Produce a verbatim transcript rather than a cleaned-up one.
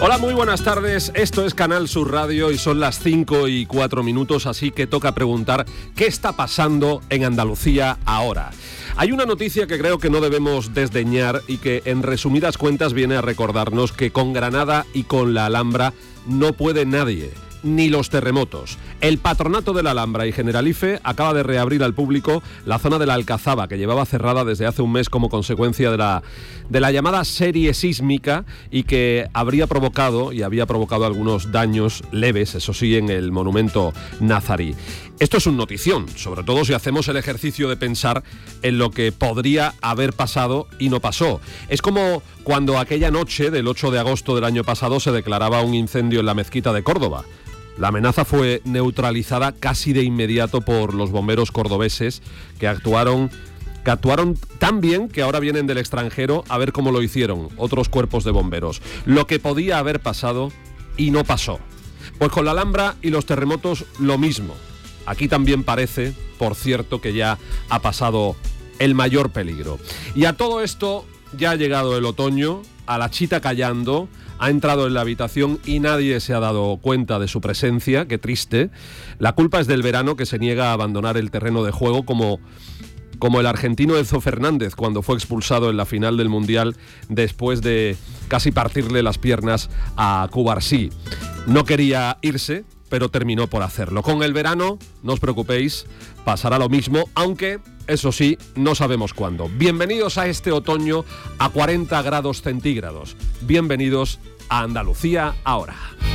Hola, muy buenas tardes. Esto es Canal Sur Radio y son las cinco y cuatro minutos, así que toca preguntar qué está pasando en Andalucía ahora. Hay una noticia que creo que no debemos desdeñar y que en resumidas cuentas viene a recordarnos que con Granada y con la Alhambra no puede nadie, ni los terremotos. El Patronato de la Alhambra y Generalife acaba de reabrir al público la zona de la Alcazaba, que llevaba cerrada desde hace un mes como consecuencia de la, de la llamada serie sísmica y que habría provocado y había provocado algunos daños leves, eso sí, en el monumento nazarí. Esto es un notición, sobre todo si hacemos el ejercicio de pensar en lo que podría haber pasado y no pasó. Es como cuando aquella noche del ocho de agosto del año pasado se declaraba un incendio en la mezquita de Córdoba. La amenaza fue neutralizada casi de inmediato por los bomberos cordobeses que actuaron, que actuaron tan bien que ahora vienen del extranjero a ver cómo lo hicieron otros cuerpos de bomberos. Lo que podía haber pasado y no pasó. Pues con la Alhambra y los terremotos lo mismo. Aquí también parece, por cierto, que ya ha pasado el mayor peligro. Y a todo esto ya ha llegado el otoño, a la chita callando, ha entrado en la habitación y nadie se ha dado cuenta de su presencia. Qué triste. La culpa es del verano, que se niega a abandonar el terreno de juego, como, como el argentino Enzo Fernández cuando fue expulsado en la final del Mundial después de casi partirle las piernas a Cubarsí. No quería irse, pero terminó por hacerlo. Con el verano, no os preocupéis, pasará lo mismo, aunque, eso sí, no sabemos cuándo. Bienvenidos a este otoño a cuarenta grados centígrados. Bienvenidos a Andalucía ahora.